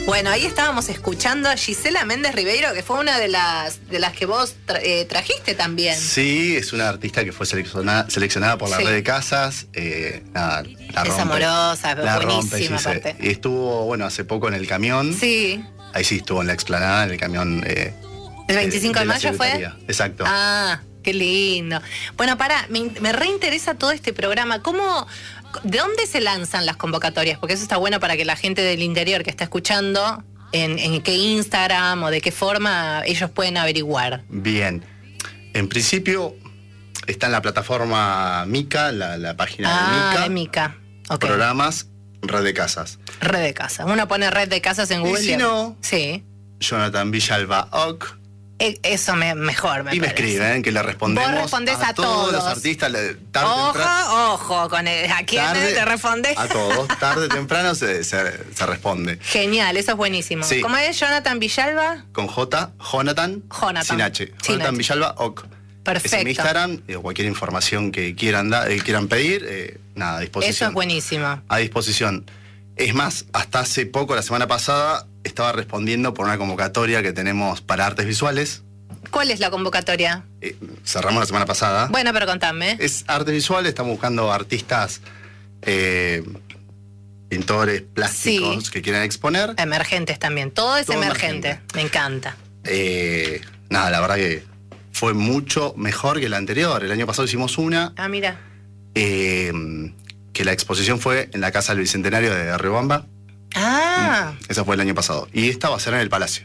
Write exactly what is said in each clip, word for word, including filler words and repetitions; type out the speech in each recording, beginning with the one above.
Bueno, ahí estábamos escuchando a Gisela Méndez Ribeiro, que fue una de las de las que vos tra eh, trajiste también. Sí, es una artista que fue seleccionada, seleccionada por la Sí. red de casas. Eh, nada, la Es rompe, amorosa, la buenísima rompe, aparte. Y estuvo, bueno, hace poco en el camión. Sí. Ahí sí estuvo en la explanada, en el camión. Eh, ¿El veinticinco de la mayo fue? Secretaría. Exacto. Ah, qué lindo. Bueno, para, me, me reinteresa todo este programa. ¿Cómo, de dónde se lanzan las convocatorias? Porque eso está bueno para que la gente del interior que está escuchando, en, en qué Instagram o de qué forma ellos pueden averiguar. Bien. En principio está en la plataforma Mica, la, la página Ah, de de Mica. Mica. Ok. Programas, red de casas. Red de casa. Uno pone red de casas en Y Google. si no, Sí. Jonathan Villalba Oc. E- Eso me, mejor me Y me parece. escriben, que le respondemos Vos respondés a todos los todos. artistas. le- Tarde, Ojo, temprano, ojo, con el, ¿a quién tarde- te respondes? A todos. Tarde o temprano se, se, se responde. Genial, eso es buenísimo. Sí. ¿Cómo es Jonathan Villalba? Con J, Jonathan, Jonathan. sin H. Sin Jonathan H. Villalba Oc. Perfecto. Es en mi Instagram, eh, cualquier información que quieran, da, eh, quieran pedir, eh, nada, a disposición. Eso es buenísimo. A disposición. Es más, hasta hace poco, la semana pasada, estaba respondiendo por una convocatoria que tenemos para artes visuales. ¿Cuál es la convocatoria? Eh, cerramos la semana pasada. Bueno, pero contame. Es artes visuales, estamos buscando artistas, eh, pintores, plásticos Sí. que quieran exponer. Emergentes también. Todo es Todo emergente. emergente. Me encanta. Eh, nada, la verdad que fue mucho mejor que la anterior. El año pasado hicimos una, Ah, mira. eh, que la exposición fue en la Casa del Bicentenario de Riobamba. Ah, Esa fue el año pasado. Y esta va a ser en el Palacio.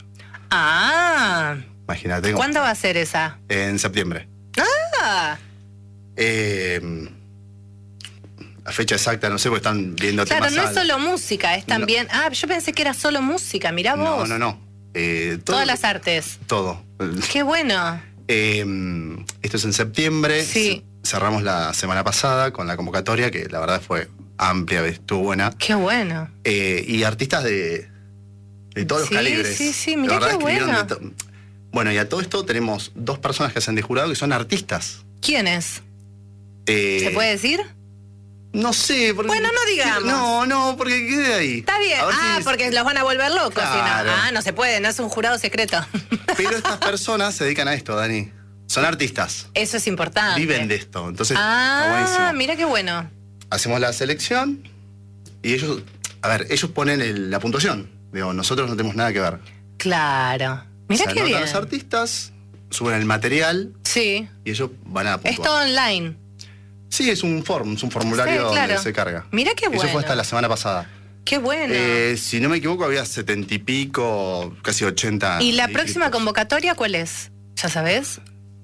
ah. Imagínate. cómo- ¿Cuándo va a ser esa? En septiembre. Ah, Eh, la fecha exacta, no sé, porque están viendo claro, temas no es al- solo música, es también. Ah, yo pensé que era solo música, mirá No, vos. no, no. Eh, todo- Todas las artes. Todo. Qué bueno. Eh, esto es en septiembre. Sí. C- Cerramos la semana pasada con la convocatoria, que la verdad fue amplia, estuvo buena. Qué bueno. Eh, y artistas de, de todos Sí, los calibres. sí, sí, La mirá verdad qué escribieron bueno. de to- Bueno, y a todo esto tenemos dos personas que hacen de jurado que son artistas. ¿Quién es? Eh, ¿Se puede decir? No sé. Porque, Bueno, no digamos. No, no, porque quede ahí. Está bien. A ver Ah, si- porque los van a volver locos. si no. Claro. Ah, no se puede, no es un jurado secreto. Pero estas personas se dedican a esto, Dani. Son artistas. Eso es importante. Viven de esto. Entonces, está Ah, buenísimo. mira qué bueno. Hacemos la selección y ellos, a ver, ellos ponen el- la puntuación. Digo, nosotros no tenemos nada que ver. Claro. Mira Se qué anotan bien. los artistas, suben el material Sí. y ellos van a puntuar. Es todo online. Sí, es un form, es un formulario Sí, claro. donde se carga. Mira qué bueno. Eso fue hasta la semana pasada. Qué bueno. Eh, si no me equivoco, había setenta y pico, casi ochenta. ¿Y la inscritos. próxima convocatoria cuál es? ¿Ya sabes?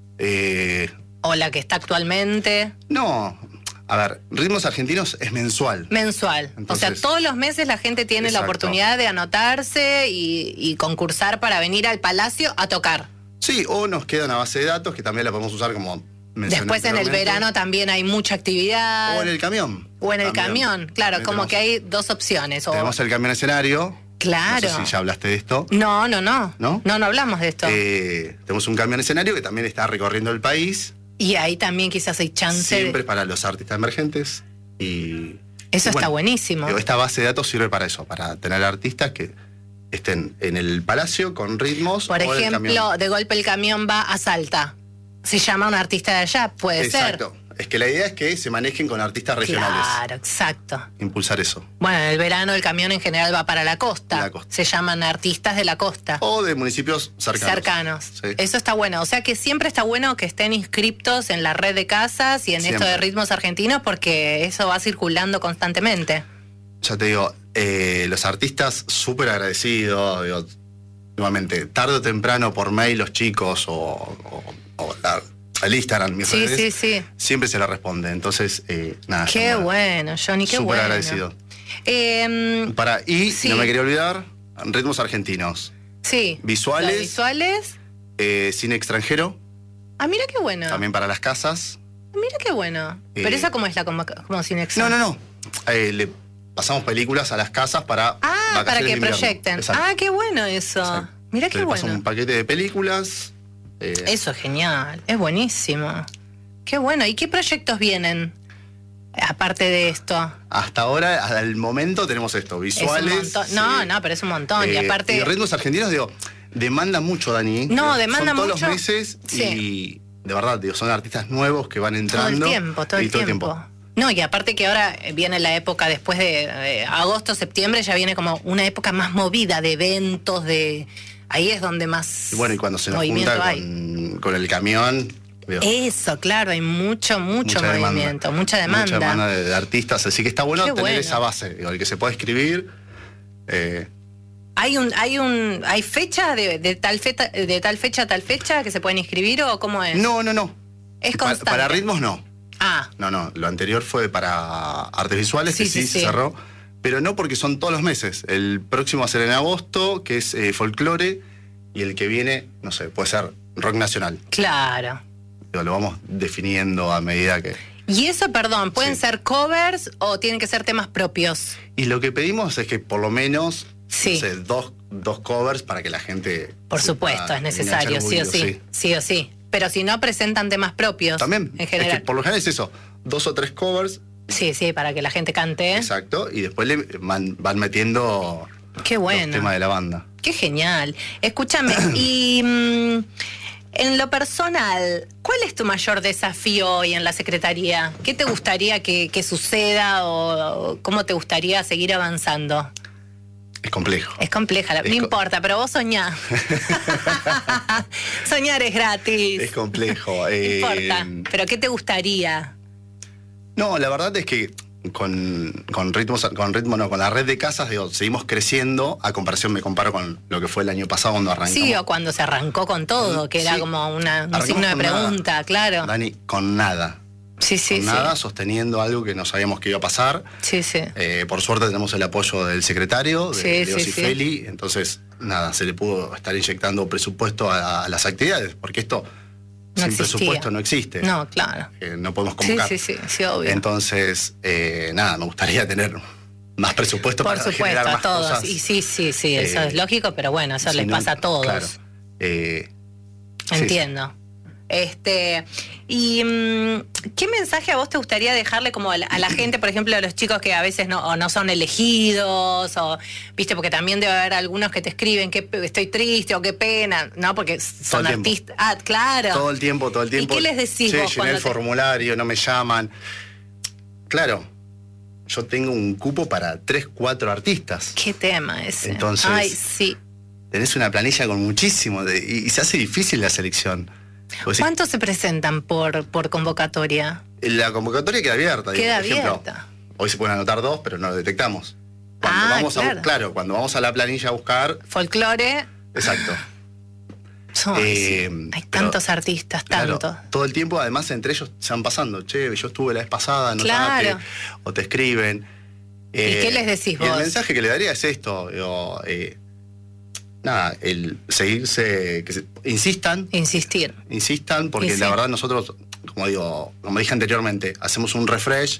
Eh, ¿O la que está actualmente? no, a ver, Ritmos Argentinos es mensual. Mensual. o Entonces- sea, todos los meses la gente tiene la Exacto. oportunidad de anotarse y, y concursar para venir al Palacio a tocar. Sí, o nos queda una base de datos que también la podemos usar como mencioné Después en el anteriormente. verano también hay mucha actividad. O en el camión. O en el También. camión, claro, También como tenemos- que hay dos opciones. O... Tenemos el camión escenario. Claro. No sé si ya hablaste de esto. No, no, no. ¿No? No, no hablamos de esto. Eh, tenemos un camión escenario que también está recorriendo el país. Y ahí también quizás hay chance. de- Siempre para los artistas emergentes. Y. Eso y está bueno, buenísimo. digo, esta base de datos sirve para eso, para tener artistas que estén en el palacio con ritmos. Por o en el ejemplo, camión. de golpe el camión va a Salta. Se llama un artista de allá, puede Exacto. Es que la idea es que se manejen con artistas ser. regionales. Claro, exacto. Impulsar eso. Bueno, en el verano el camión en general va para la costa. La costa. Se llaman artistas de la costa. O de municipios cercanos. Cercanos. Sí. Eso está bueno. O sea que siempre está bueno que estén inscriptos en la red de casas y en esto Siempre. de ritmos argentinos porque eso va circulando constantemente. Ya te digo, eh, los artistas súper agradecidos, digo, nuevamente, tarde o temprano por mail los chicos o, o- o la- el Instagram, mis Sí, redes, sí, sí. siempre se le responde. Entonces, eh, nada. Qué estamos bueno, Johnny, qué súper bueno. agradecido. Eh, Para, y, Sí. no me quería olvidar, ritmos argentinos, sí. Visuales. Los visuales. eh, cine extranjero, Ah, mira qué bueno. también para las casas. Mira qué bueno. Eh, Pero esa cómo es la como, como sin No, no, no. Eh, le pasamos películas a las casas para Ah, para vacaciones que de invierno. proyecten. Exacto. Ah, qué bueno eso. Exacto. Mira qué Le pasamos bueno. un paquete de películas. eh, Eso es genial, es buenísimo. Qué bueno. ¿Y qué proyectos vienen? Aparte de esto. Hasta ahora, hasta el momento, tenemos esto, visuales. Es un montón. No, sí. no, pero es un montón. Eh, y aparte. Y ritmos argentinos, digo, demanda mucho, Dani. No, digo, demanda son todos mucho. los meses Sí. y de verdad, digo, son artistas nuevos que van Todo entrando. el tiempo, todo y el tiempo. No, y aparte que ahora viene la época después de eh, agosto, septiembre, ya viene como una época más movida de eventos, de ahí es donde más Y bueno, y cuando se nos movimiento junta hay. con, con el camión, digo, Eso, claro, hay mucho, mucho mucha movimiento, demanda, mucha demanda. Mucha demanda de, de artistas, así que está bueno Qué tener bueno. esa base, digo, el que se pueda escribir. Eh, ¿Hay un, hay un, hay fecha de, de tal fecha, de tal fecha a tal fecha que se pueden inscribir o cómo es? no, no, no. Es Pa- constante. para ritmos no. Ah, No, no, lo anterior fue para artes visuales, Sí, que sí, sí, se sí. cerró, pero no porque son todos los meses. El próximo va a ser en agosto, que es eh, folclore, y el que viene, no sé, puede ser rock nacional. claro. Digo, lo vamos definiendo a medida que... Y eso, perdón, ¿pueden Sí. ser covers o tienen que ser temas propios? Y lo que pedimos es que por lo menos, Sí. no sé, dos, dos covers para que la gente... Por sepa supuesto, es necesario, enganchar sí o un sí, poquito, sí o sí. Pero si no presentan temas propios, También, en es general. que por lo general es eso, dos o tres covers, Sí, sí, para que la gente cante. exacto, y después le van, van metiendo Qué los bueno. temas de la banda. Qué genial. Escúchame, y mm, en lo personal, ¿cuál es tu mayor desafío hoy en la Secretaría? ¿Qué te gustaría que, que suceda o, o cómo te gustaría seguir avanzando? Es complejo. Es compleja, la- Es no co- importa, pero vos soñá. Soñar es gratis. Es complejo. No eh, importa, pero ¿qué te gustaría? No, la verdad es que con, con ritmos, con ritmo no, con la red de casas, digo, seguimos creciendo. A comparación, me comparo con lo que fue el año pasado cuando arrancamos. Sí, o cuando se arrancó con todo, que era Sí. como una, un Arrancamos signo de con nada. pregunta, claro. Dani, con nada. Sí, sí, con sí. nada, sosteniendo algo que no sabíamos que iba a pasar. Sí, sí. Eh, por suerte tenemos el apoyo del secretario, de Sí, Leo sí, sí. Cifeli, entonces, nada, se le pudo estar inyectando presupuesto a, a las actividades, porque esto No sin existía. presupuesto no existe. No, claro. Eh, no podemos Sí, convocar. sí, sí, sí, obvio. Entonces, eh, nada, me gustaría tener más presupuesto Por para supuesto, generar a más todos. cosas. Y sí, sí, sí, eso Eh, es lógico, pero bueno, eso Si les no, pasa a todos. Claro. Eh, sí, Entiendo. Este, y mm, ¿qué mensaje a vos te gustaría dejarle como a la, a la gente, por ejemplo, a los chicos que a veces no, o no son elegidos, o viste, porque también debe haber algunos que te escriben que pe- estoy triste o qué pena, ¿no? Porque son el tiempo. artistas. Ah, claro. Todo el tiempo, todo el tiempo. qué les decís Che, vos llené cuando el te- formulario, no me llaman. Claro, yo tengo un cupo para tres, cuatro artistas. ¿Qué tema ese? Entonces- Ay, sí. Tenés una planilla con muchísimo de- y, y se hace difícil la selección. Vos decís, ¿Cuántos se presentan por, por convocatoria? la convocatoria queda abierta. digo, Queda por ejemplo, abierta. hoy se pueden anotar dos, pero no lo detectamos. Cuando Ah, vamos claro. A, claro, cuando vamos a la planilla a buscar, Folclore. exacto. Son- Eh, sí, hay pero, tantos artistas, Claro, tantos. todo el tiempo, además, entre ellos se van pasando. Che, yo estuve la vez pasada, no Claro. sabe, o te escriben. Eh, qué les decís y vos? el mensaje que le daría es esto. Digo, eh, nada, el seguirse, que se- insistan, Insistir. insistan, porque Y sí. la verdad nosotros, como digo, como dije anteriormente, hacemos un refresh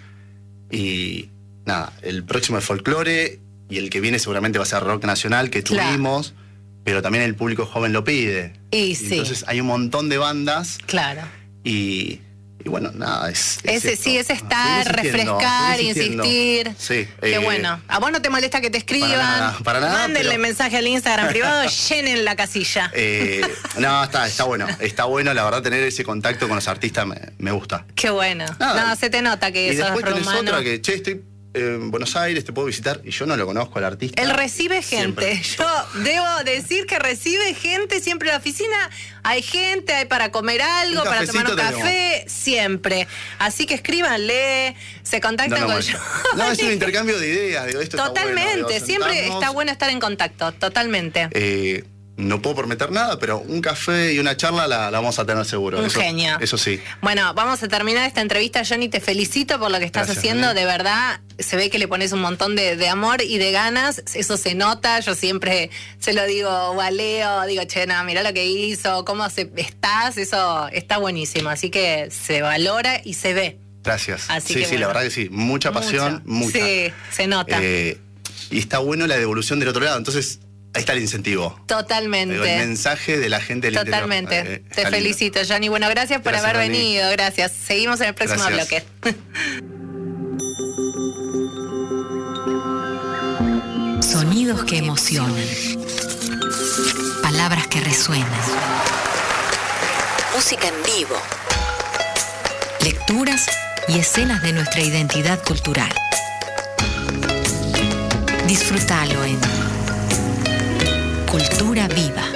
y nada, el próximo es folclore y el que viene seguramente va a ser rock nacional que Claro. tuvimos, pero también el público joven lo pide. Y sí, Entonces hay un montón de bandas claro. y, y bueno, nada, es... es Ese esto. sí, es estar, Seguir insistiendo, refrescar, seguir insistiendo. insistir. Sí. Qué eh, bueno. ¿A vos no te molesta que te escriban? Para nada, para nada, Mándenle pero- mensaje al Instagram privado, llenen la casilla. eh, no, está, está bueno. Está bueno, la verdad, tener ese contacto con los artistas me, me gusta. Qué bueno. Nada. No, se te nota que Y sos después tenés rumano. otra que, che, estoy en Buenos Aires, te puedo visitar, y yo no lo conozco al artista. Él recibe gente. Siempre. Yo debo decir que recibe gente siempre en la oficina. Hay gente, hay para comer algo, Un para tomar un cafecito café, siempre. Así que escríbanle, se contactan No, no, con bueno. yo. No, es un intercambio de ideas. Digo, esto está Totalmente, bueno, digo, siempre sentarnos. está bueno estar en contacto, totalmente. Eh, no puedo prometer nada, pero un café y una charla la, la vamos a tener seguro. Un eso, genio. Eso sí. Bueno, vamos a terminar esta entrevista. Johnny, te felicito por lo que estás Gracias, haciendo. Dani. De verdad, se ve que le pones un montón de, de amor y de ganas. Eso se nota. Yo siempre se lo digo o a Leo, digo, che, no, mirá lo que hizo, cómo se, estás. Eso está buenísimo. Así que se valora y se ve. Gracias. Así sí, que sí, bueno. la verdad que sí. Mucha pasión, mucha. Sí, se nota. Eh, y está bueno la devolución del otro lado. Entonces, ahí está el incentivo. Totalmente. Digo, el mensaje de la gente del Totalmente. interior. Eh, Te está lindo. felicito, Johnny. Bueno, gracias por Gracias, haber Dani. venido. Gracias. Seguimos en el próximo Gracias. bloque. Sonidos que emocionan. Palabras que resuenan. Música en vivo. Lecturas y escenas de nuestra identidad cultural. Disfrútalo en Cultura Viva.